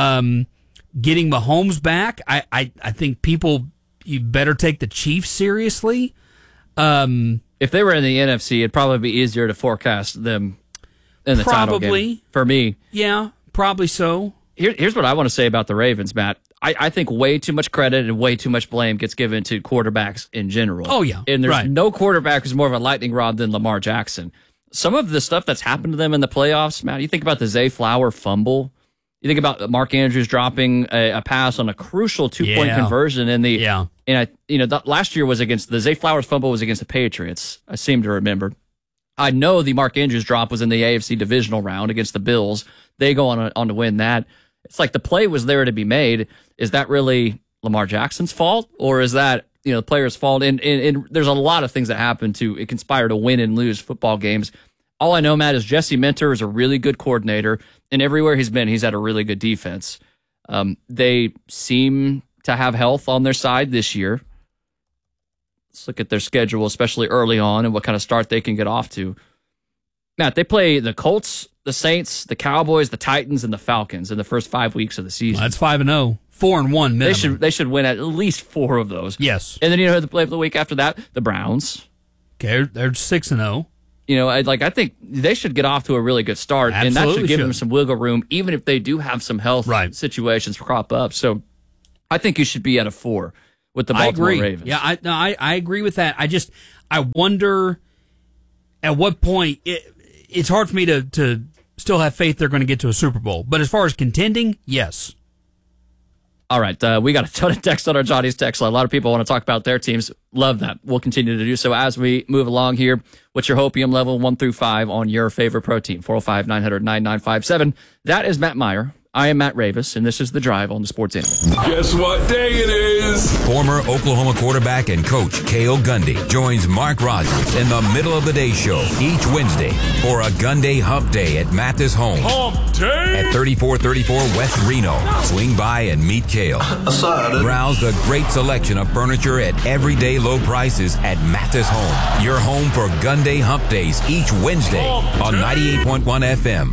Getting Mahomes back, I think you better take the Chiefs seriously. If they were in the NFC, it'd probably be easier to forecast them in the title game. For me. Yeah, probably so. Here's what I want to say about the Ravens, Matt. I think way too much credit and way too much blame gets given to quarterbacks in general. Oh, yeah. And there's no quarterback who's more of a lightning rod than Lamar Jackson. Some of the stuff that's happened to them in the playoffs, Matt, you think about the Zay Flower fumble. You think about Mark Andrews dropping a pass on a crucial 2-point conversion in the. Yeah. And last year was against the Zay Flowers fumble was against the Patriots. I seem to remember. I know the Mark Andrews drop was in the AFC divisional round against the Bills. They go on to win that. It's like the play was there to be made. Is that really Lamar Jackson's fault, or is that the player's fault? And there's a lot of things that happen to conspire to win and lose football games. All I know, Matt, is Jesse Minter is a really good coordinator, and everywhere he's been, he's had a really good defense. They seem to have health on their side this year. Let's look at their schedule, especially early on, and what kind of start they can get off to. Matt, they play the Colts, the Saints, the Cowboys, the Titans, and the Falcons in the first 5 weeks of the season. Well, that's 5-0. 4-1 minimum. They should win at least 4 of those. Yes. And then you know who they play for the week after that? The Browns. Okay, they're 6-0. You know, I think they should get off to a really good start, Absolutely and that should give them some wiggle room, even if they do have some health situations crop up. So I think you should be at a 4 with the Baltimore Ravens. Yeah, I agree with that. I wonder at what point it's hard for me to still have faith they're going to get to a Super Bowl. But as far as contending, yes. All right, we got a ton of text on our Johnny's text line. A lot of people want to talk about their teams. Love that. We'll continue to do so as we move along here. What's your hopium level 1 through 5 on your favorite protein? 405-900-9957. That is Matt Meyer. I am Matt Ravis, and this is The Drive on the Sports Animal. Guess what day it is? Former Oklahoma quarterback and coach Cale Gundy joins Mark Rogers in the Middle of the Day show each Wednesday for a Gundy Hump Day at Mathis Home. Hump Day! At 3434 West Reno. Swing by and meet Cale. Browse the great selection of furniture at everyday low prices at Mathis Home. Your home for Gundy Hump Days each Wednesday on 98.1 FM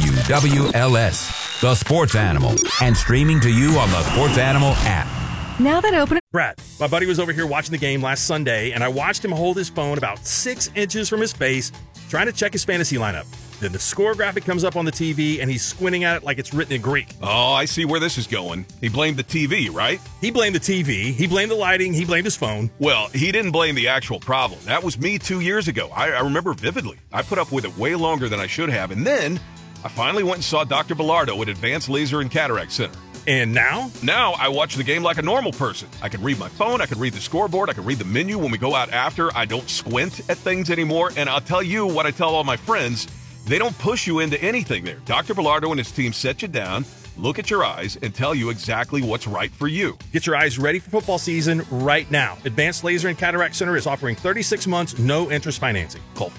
WWLS. The Sports Animal, and streaming to you on the Sports Animal app. Now that open Brad, my buddy was over here watching the game last Sunday, and I watched him hold his phone about 6 inches from his face, trying to check his fantasy lineup. Then the score graphic comes up on the TV, and he's squinting at it like it's written in Greek. Oh, I see where this is going. He blamed the TV, right? He blamed the TV. He blamed the lighting. He blamed his phone. Well, he didn't blame the actual problem. That was me 2 years ago. I remember vividly. I put up with it way longer than I should have, and then I finally went and saw Dr. Bilardo at Advanced Laser and Cataract Center. And now? Now I watch the game like a normal person. I can read my phone, I can read the scoreboard, I can read the menu when we go out after. I don't squint at things anymore, and I'll tell you what I tell all my friends, they don't push you into anything there. Dr. Bilardo and his team set you down, look at your eyes, and tell you exactly what's right for you. Get your eyes ready for football season right now. Advanced Laser and Cataract Center is offering 36 months, no interest financing. Call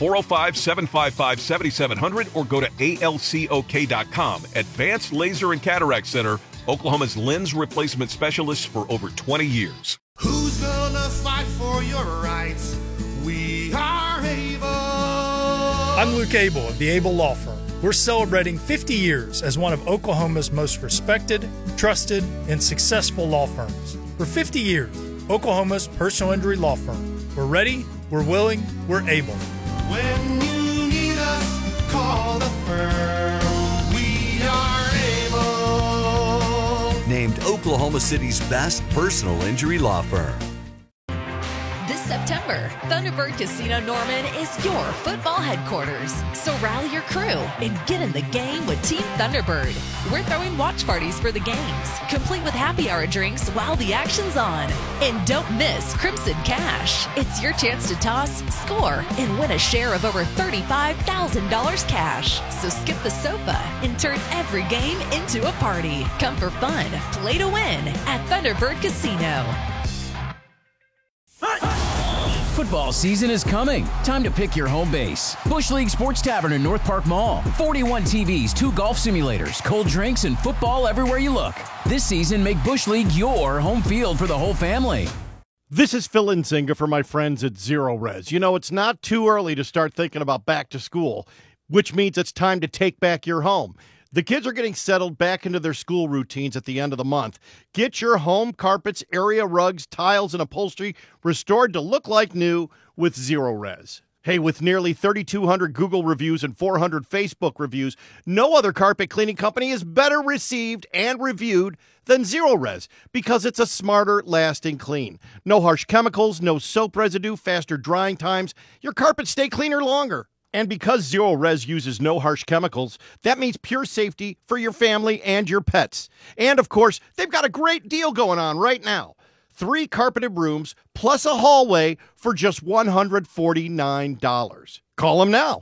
405-755-7700 or go to alcok.com. Advanced Laser and Cataract Center, Oklahoma's lens replacement specialist for over 20 years. Who's gonna fight for your rights? We are able. I'm Luke Abel of the Abel Law Firm. We're celebrating 50 years as one of Oklahoma's most respected, trusted, and successful law firms. For 50 years, Oklahoma's personal injury law firm. We're ready, we're willing, we're able. When you need us, call the firm. We are able. Named Oklahoma City's best personal injury law firm. This September, Thunderbird Casino Norman is your football headquarters. So rally your crew and get in the game with Team Thunderbird. We're throwing watch parties for the games, complete with happy hour drinks while the action's on. And don't miss Crimson Cash. It's your chance to toss, score, and win a share of over $35,000 cash. So skip the sofa and turn every game into a party. Come for fun, play to win at Thunderbird Casino. Football season is coming. Time to pick your home base. Bush League Sports Tavern in North Park Mall. 41 TVs, 2 golf simulators, cold drinks, and football everywhere you look. This season, make Bush League your home field for the whole family. This is Phil Nzinga for my friends at Zero Res. You know, it's not too early to start thinking about back to school, which means it's time to take back your home. The kids are getting settled back into their school routines at the end of the month. Get your home carpets, area rugs, tiles, and upholstery restored to look like new with Zero Res. Hey, with nearly 3,200 Google reviews and 400 Facebook reviews, no other carpet cleaning company is better received and reviewed than Zero Res because it's a smarter, lasting clean. No harsh chemicals, no soap residue, faster drying times. Your carpets stay cleaner longer. And because Zero Res uses no harsh chemicals, that means pure safety for your family and your pets. And, of course, they've got a great deal going on right now. 3 carpeted rooms plus a hallway for just $149. Call them now,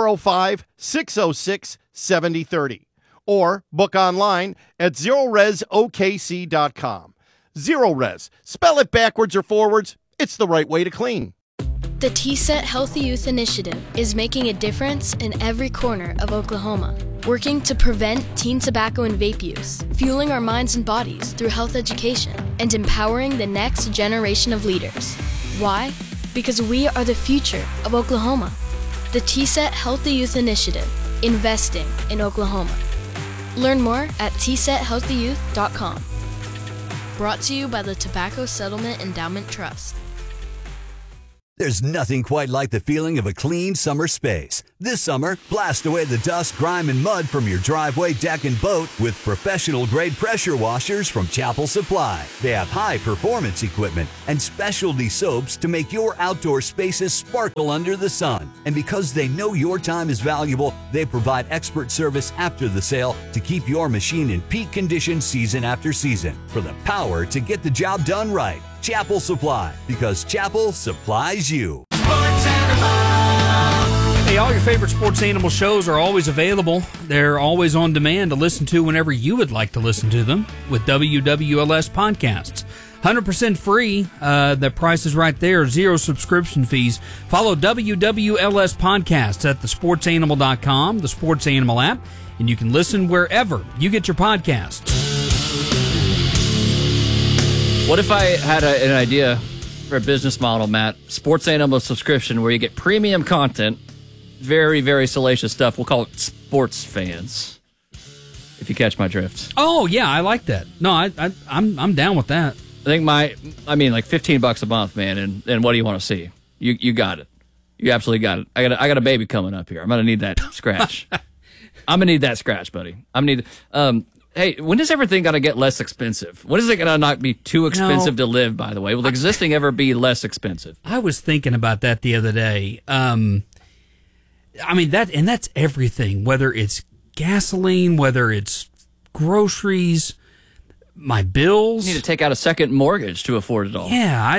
405-606-7030. Or book online at ZeroResOKC.com. Zero Res. Spell it backwards or forwards. It's the right way to clean. The TSET Healthy Youth Initiative is making a difference in every corner of Oklahoma, working to prevent teen tobacco and vape use, fueling our minds and bodies through health education, and empowering the next generation of leaders. Why? Because we are the future of Oklahoma. The TSET Healthy Youth Initiative, investing in Oklahoma. Learn more at tsethealthyyouth.com. Brought to you by the Tobacco Settlement Endowment Trust. There's nothing quite like the feeling of a clean summer space. This summer, blast away the dust, grime, and mud from your driveway, deck, and boat with professional-grade pressure washers from Chapel Supply. They have high-performance equipment and specialty soaps to make your outdoor spaces sparkle under the sun. And because they know your time is valuable, they provide expert service after the sale to keep your machine in peak condition season after season. For the power to get the job done right. Chapel Supply, because Chapel supplies you. Hey, all your favorite Sports Animal shows are always available. They're always on demand to listen to whenever you would like to listen to them with WWLS podcasts. 100% free. The price is right there. 0 subscription fees. Follow WWLS podcasts at thesportsanimal.com, the Sports Animal app, and you can listen wherever you get your podcasts. What if I had an idea for a business model, Matt? Sports Animal subscription where you get premium content, very, very salacious stuff. We'll call it Sports Fans, if you catch my drift. Oh, yeah, I like that. No, I'm down with that. I think like $15 a month, man, and what do you want to see? You got it. You absolutely got it. I got a baby coming up here. I'm going to need that scratch. I'm going to need that scratch, buddy. I'm going to need... Hey, when is everything going to get less expensive? When is it going to not be too expensive to live, by the way? Will existing ever be less expensive? I was thinking about that the other day. That's everything, whether it's gasoline, whether it's groceries, my bills. You need to take out a second mortgage to afford it all. Yeah,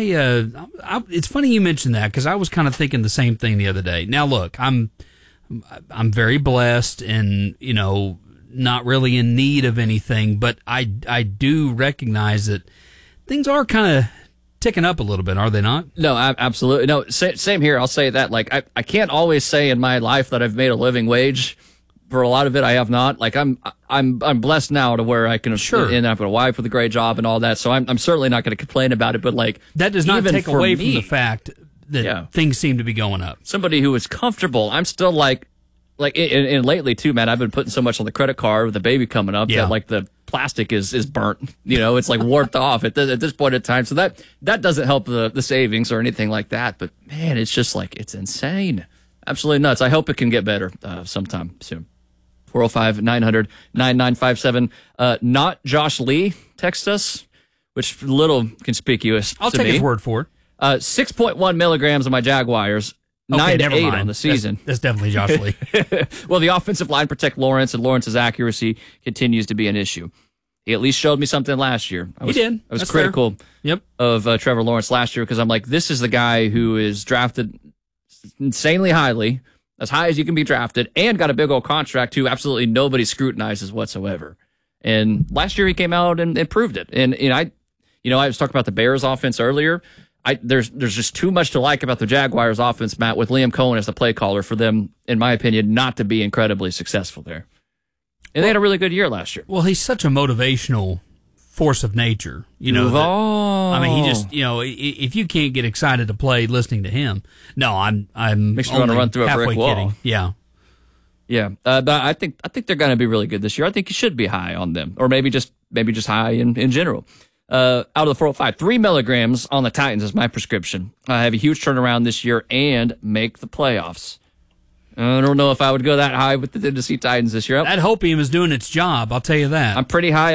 it's funny you mentioned that because I was kind of thinking the same thing the other day. Now, look, I'm very blessed and, not really in need of anything, but I do recognize that things are kind of ticking up a little bit, are they not? No, absolutely. No, same here. I'll say that. Like, I can't always say in my life that I've made a living wage. For a lot of it, I have not. Like, I'm blessed now to where I can, and I've got a wife with a great job and all that. So I'm certainly not going to complain about it. But like, that does not take away from the fact that things seem to be going up. Somebody who is comfortable, I'm still like and lately too, man, I've been putting so much on the credit card with the baby coming up that like the plastic is burnt. It's like warped off at this point in time. So that doesn't help the savings or anything like that. But man, it's just like, it's insane. Absolutely nuts. I hope it can get better sometime soon. 405-900-9957. Not Josh Lee text us, which a little conspicuous. I'll take his word for it. 6.1 milligrams of my Jaguars. 9-8 on the season. That's definitely Josh Lee. Well, the offensive line protect Lawrence, and Lawrence's accuracy continues to be an issue. He at least showed me something last year. He did. I was critical of Trevor Lawrence last year because I'm like, this is the guy who is drafted insanely highly, as high as you can be drafted, and got a big old contract who absolutely nobody scrutinizes whatsoever. And last year he came out and proved it. And I was talking about the Bears offense earlier. There's just too much to like about the Jaguars offense, Matt, with Liam Cohen as the play caller for them, in my opinion, not to be incredibly successful there. And they had a really good year last year. Well, he's such a motivational force of nature. He just, if you can't get excited to play listening to him, no, I'm makes me want to run through a brick wall. Kidding. Yeah. Yeah. But I think they're going to be really good this year. I think you should be high on them, or maybe just high in general. Out of the 405, 3 milligrams on the Titans is my prescription. I have a huge turnaround this year and make the playoffs. I don't know if I would go that high with the Tennessee Titans this year. That Hopium is doing its job, I'll tell you that. I'm pretty high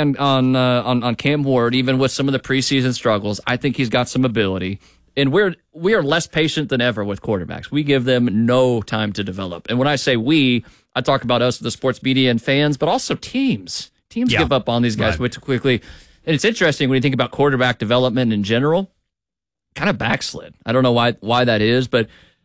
on Cam Ward, even with some of the preseason struggles. I think he's got some ability. And we are less patient than ever with quarterbacks. We give them no time to develop. And when I say we, I talk about us, the sports media and fans, but also teams. Teams give up on these guys way too quickly. And it's interesting when you think about quarterback development in general, kind of backslid. I don't know why that is, but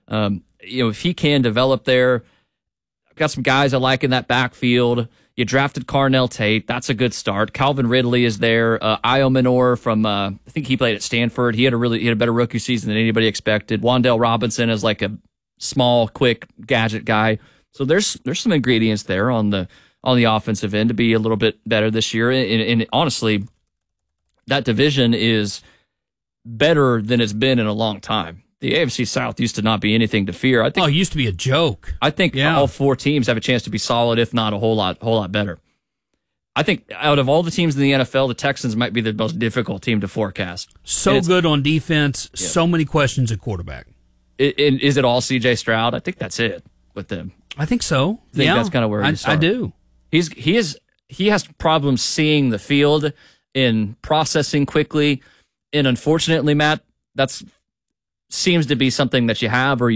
if he can develop there, I've got some guys I like in that backfield. You drafted Carnell Tate. That's a good start. Calvin Ridley is there. Io Minor from, I think he played at Stanford. He had a better rookie season than anybody expected. Wan'Dale Robinson is like a small, quick gadget guy. So there's some ingredients there on the offensive end to be a little bit better this year. And honestly, that division is better than it's been in a long time. The AFC South used to not be anything to fear. I think it used to be a joke. I think all four teams have a chance to be solid, if not a whole lot better. I think out of all the teams in the NFL, the Texans might be the most difficult team to forecast. So good on defense, so many questions at quarterback. Is it all C.J. Stroud? I think that's it with them. I think so. I think that's kind of where I do. He has problems seeing the field and processing quickly, and unfortunately, Matt, that's seems to be something that you have or